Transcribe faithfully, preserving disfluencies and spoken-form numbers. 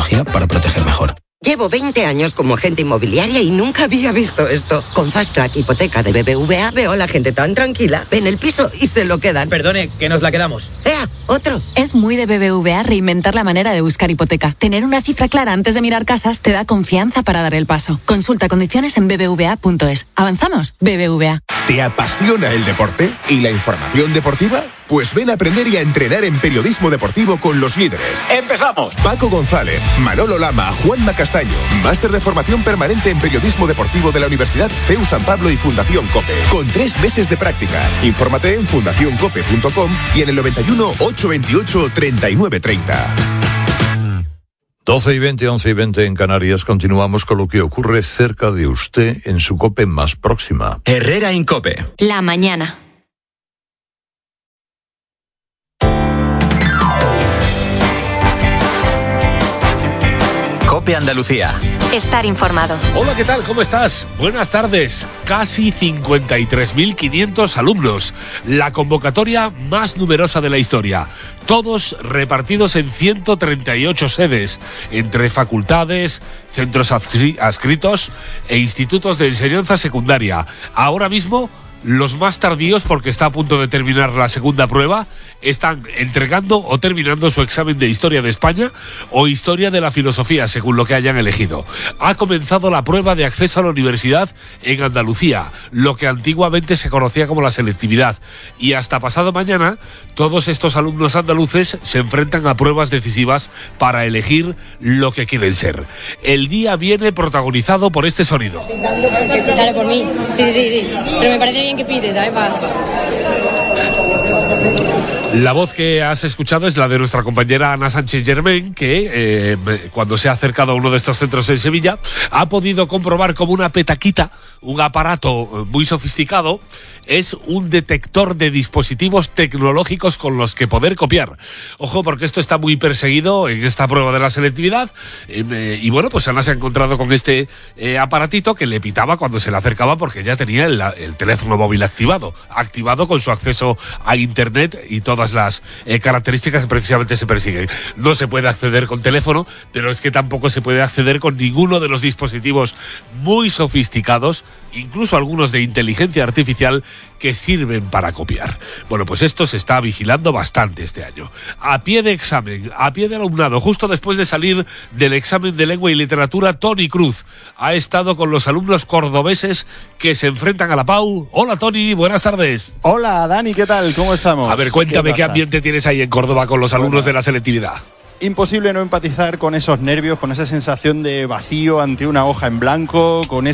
tecnología para proteger mejor. Llevo veinte años como agente inmobiliaria y nunca había visto esto. Con Fast Track Hipoteca de B B V A veo a la gente tan tranquila. Ven el piso y se lo quedan. Perdone, que nos la quedamos. ¡Ea! ¡Otro! Es muy de B B V A reinventar la manera de buscar hipoteca. Tener una cifra clara antes de mirar casas te da confianza para dar el paso. Consulta condiciones en b b v a punto es. ¿Avanzamos? B B V A. ¿Te apasiona el deporte y la información deportiva? Pues ven a aprender y a entrenar en periodismo deportivo con los líderes. ¡Empezamos! Paco González, Manolo Lama, Juanma Castaño. Máster de formación permanente en periodismo deportivo de la Universidad C E U San Pablo y Fundación COPE. Con tres meses de prácticas. Infórmate en fundación cope punto com y en el noventa y uno, ochocientos veintiocho, treinta y nueve treinta. doce y veinte, once y veinte en Canarias. Continuamos con lo que ocurre cerca de usted en su COPE más próxima. Herrera en COPE. La mañana. COPE Andalucía. Estar informado. Hola, ¿qué tal? ¿Cómo estás? Buenas tardes. Casi cincuenta y tres mil quinientos alumnos. La convocatoria más numerosa de la historia. Todos repartidos en ciento treinta y ocho sedes, entre facultades, centros adscri- adscritos e institutos de enseñanza secundaria. Ahora mismo, los más tardíos, porque está a punto de terminar la segunda prueba, están entregando o terminando su examen de Historia de España o Historia de la Filosofía, según lo que hayan elegido. Ha comenzado la prueba de acceso a la universidad en Andalucía, lo que antiguamente se conocía como la selectividad. Y hasta pasado mañana, todos estos alumnos andaluces se enfrentan a pruebas decisivas para elegir lo que quieren ser. El día viene protagonizado por este sonido. Dale por mí, sí, sí, sí. Pero me parece bien que pides, ¿sabes? Va. La voz que has escuchado es la de nuestra compañera Ana Sánchez Germain, que eh, cuando se ha acercado a uno de estos centros en Sevilla ha podido comprobar como una petaquita, un aparato muy sofisticado, es un detector de dispositivos tecnológicos con los que poder copiar. Ojo, porque esto está muy perseguido en esta prueba de la selectividad eh, y bueno, pues Ana se ha encontrado con este eh, aparatito que le pitaba cuando se le acercaba porque ya tenía el, el teléfono móvil activado, activado con su acceso a internet y todas las eh, características que precisamente se persiguen. No se puede acceder con teléfono, pero es que tampoco se puede acceder con ninguno de los dispositivos muy sofisticados, incluso algunos de inteligencia artificial, que sirven para copiar. Bueno, pues esto se está vigilando bastante este año. A pie de examen, a pie de alumnado, justo después de salir del examen de lengua y literatura, Toni Cruz ha estado con los alumnos cordobeses que se enfrentan a la PAU. Hola, Toni, buenas tardes. Hola, Dani, ¿qué tal? ¿Cómo estamos? A ver, cuéntame qué, qué ambiente tienes ahí en Córdoba con los alumnos bueno. de la selectividad. Imposible no empatizar con esos nervios, con esa sensación de vacío ante una hoja en blanco, con esa